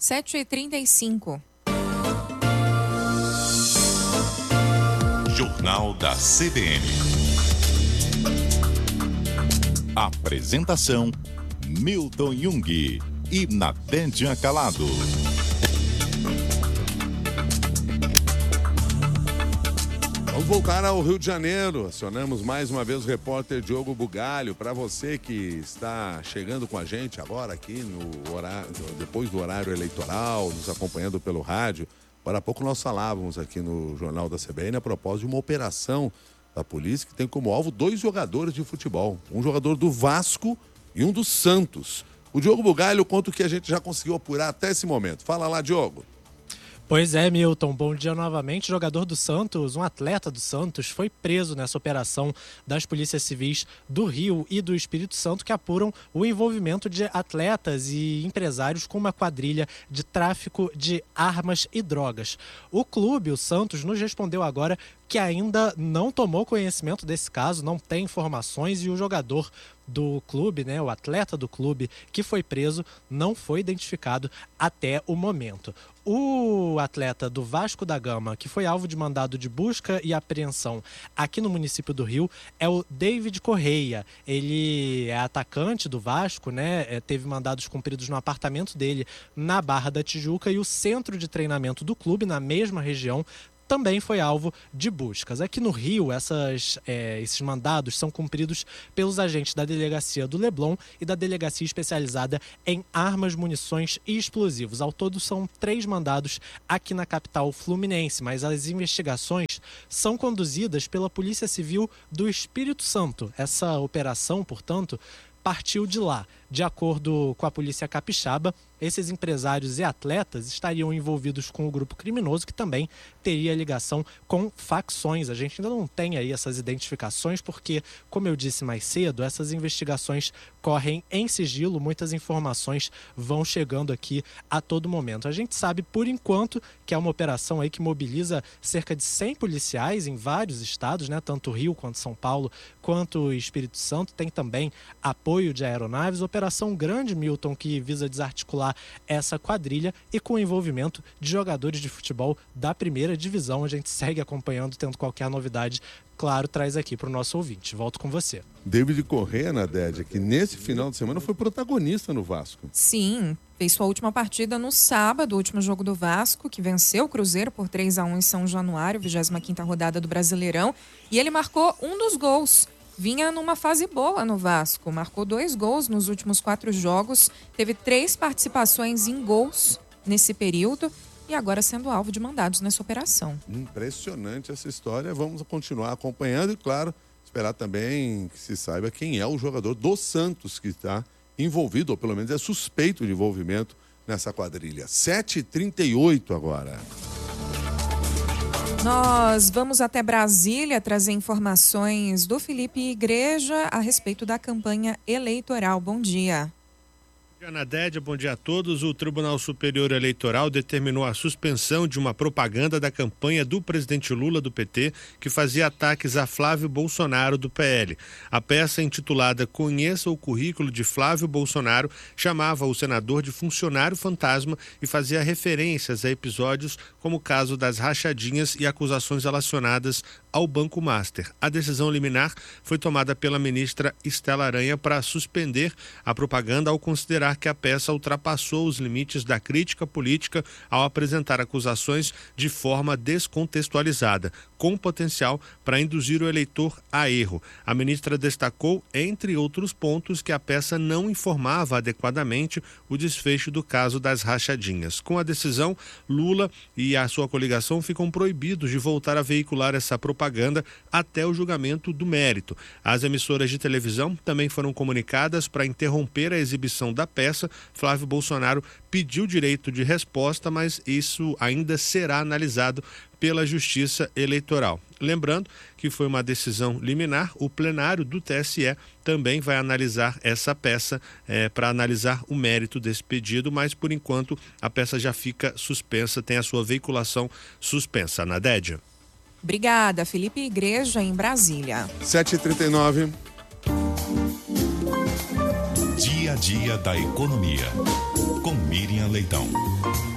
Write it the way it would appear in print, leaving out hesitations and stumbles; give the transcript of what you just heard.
7h35. Jornal da CBN. Apresentação: Milton Jung e Natédia Calado. Vamos voltar ao Rio de Janeiro. Acionamos mais uma vez o repórter Diogo Bugalho. Para você que está chegando com a gente agora aqui no horário, depois do horário eleitoral, nos acompanhando pelo rádio. Agora há pouco nós falávamos aqui no Jornal da CBN a propósito de uma operação da polícia que tem como alvo 2 jogadores de futebol. Um jogador do Vasco e um do Santos. O Diogo Bugalho conta o que a gente já conseguiu apurar até esse momento. Fala lá, Diogo. Pois é, Milton, bom dia novamente. O jogador do Santos, um atleta do Santos, foi preso nessa operação das polícias civis do Rio e do Espírito Santo que apuram o envolvimento de atletas e empresários com uma quadrilha de tráfico de armas e drogas. O clube, o Santos, nos respondeu agora que ainda não tomou conhecimento desse caso, não tem informações, e o jogador do clube, né, o atleta do clube que foi preso, não foi identificado até o momento. O atleta do Vasco da Gama, que foi alvo de mandado de busca e apreensão aqui no município do Rio, é o David Correia. Ele é atacante do Vasco, né? Teve mandados cumpridos no apartamento dele na Barra da Tijuca, e o centro de treinamento do clube, na mesma região, também foi alvo de buscas. Aqui no Rio, esses mandados são cumpridos pelos agentes da Delegacia do Leblon e da Delegacia Especializada em Armas, Munições e Explosivos. Ao todo, são 3 mandados aqui na capital fluminense, mas as investigações são conduzidas pela Polícia Civil do Espírito Santo. Essa operação, portanto, partiu de lá. De acordo com a polícia capixaba, esses empresários e atletas estariam envolvidos com o grupo criminoso, que também teria ligação com facções. A gente ainda não tem aí essas identificações porque, como eu disse mais cedo, essas investigações correm em sigilo, muitas informações vão chegando aqui a todo momento. A gente sabe, por enquanto, que é uma operação aí que mobiliza cerca de 100 policiais em vários estados, né? Tanto Rio quanto São Paulo, quanto Espírito Santo. Tem também apoio de aeronaves. Operação grande, Milton, que visa desarticular essa quadrilha e com o envolvimento de jogadores de futebol da primeira divisão. A gente segue acompanhando, tendo qualquer novidade, claro, traz aqui para o nosso ouvinte. Volto com você. David Correia, Nadédia, que nesse final de semana foi protagonista no Vasco. Sim, fez sua última partida no sábado, o último jogo do Vasco, que venceu o Cruzeiro por 3-1 em São Januário, 25ª rodada do Brasileirão, e ele marcou um dos gols. Vinha numa fase boa no Vasco, marcou 2 gols nos últimos 4 jogos, teve 3 participações em gols nesse período e agora sendo alvo de mandados nessa operação. Impressionante essa história, vamos continuar acompanhando e, claro, esperar também que se saiba quem é o jogador do Santos que está envolvido, ou pelo menos é suspeito de envolvimento nessa quadrilha. 7h38 agora. Nós vamos até Brasília trazer informações do Felipe Igreja a respeito da campanha eleitoral. Bom dia. Bom dia, Nadédia, bom dia a todos. O Tribunal Superior Eleitoral determinou a suspensão de uma propaganda da campanha do presidente Lula, do PT, que fazia ataques a Flávio Bolsonaro, do PL. A peça, intitulada Conheça o Currículo de Flávio Bolsonaro, chamava o senador de funcionário fantasma e fazia referências a episódios como o caso das rachadinhas e acusações relacionadas ao Banco Master. A decisão liminar foi tomada pela ministra Estela Aranha para suspender a propaganda ao considerar que a peça ultrapassou os limites da crítica política ao apresentar acusações de forma descontextualizada, com potencial para induzir o eleitor a erro. A ministra destacou, entre outros pontos, que a peça não informava adequadamente o desfecho do caso das rachadinhas. Com a decisão, Lula e a sua coligação ficam proibidos de voltar a veicular essa propaganda até o julgamento do mérito. As emissoras de televisão também foram comunicadas para interromper a exibição da peça. Flávio Bolsonaro pediu direito de resposta, mas isso ainda será analisado pela Justiça Eleitoral. Lembrando que foi uma decisão liminar, o plenário do TSE também vai analisar essa peça para analisar o mérito desse pedido, mas por enquanto a peça já fica suspensa, tem a sua veiculação suspensa. Nadédia. Obrigada, Felipe Igreja, em Brasília. 7h39. Dia a dia da economia, com Miriam Leão. Leitão.